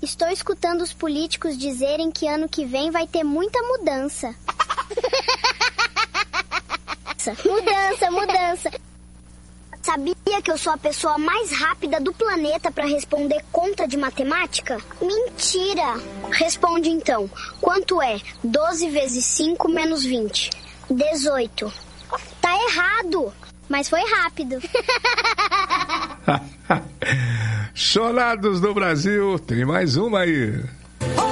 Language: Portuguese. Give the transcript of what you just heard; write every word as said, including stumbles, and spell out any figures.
Estou escutando os políticos dizerem que ano que vem vai ter muita mudança. Mudança, mudança. Sabia que eu sou a pessoa mais rápida do planeta para responder conta de matemática? Mentira! Responde então. Quanto é doze vezes cinco menos vinte? dezoito. Tá errado, mas foi rápido. Cholados do Brasil, tem mais uma aí.